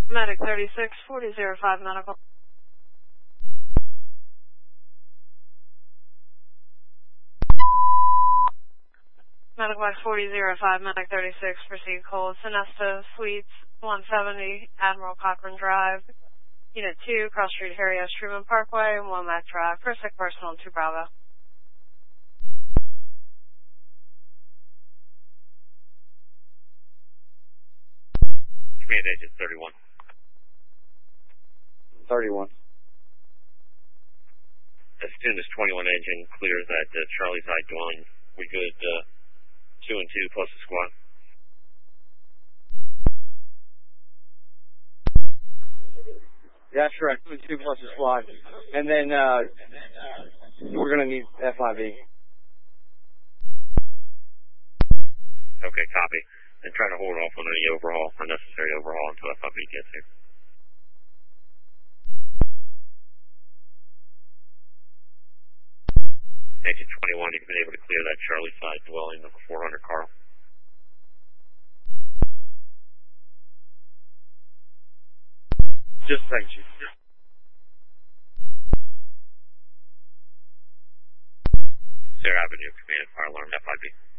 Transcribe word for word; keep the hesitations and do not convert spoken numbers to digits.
Medic thirty-six forty oh five medical. Medic by forty oh five, Medic thirty-six, proceed cold. Sonesta Suites, one seventy, Admiral Cochran Drive, Unit two, Cross Street, Harry S. Truman Parkway, Womack Drive. First sick personal, two Bravo. Command agent thirty-one. thirty-one. As soon as twenty-one engine clears that uh, Charlie's Eye dwelling, we good uh, two and two plus the squad. That's correct, two and two plus the squad. And then uh, we're going to need F I V. Okay, copy. And try to hold off on any overhaul, unnecessary overhaul until F I V gets here. Agent twenty-one, you've been able to clear that Charlie side dwelling, number four hundred, Carl. Just thank you. Sierra Avenue, command, fire alarm, F I V.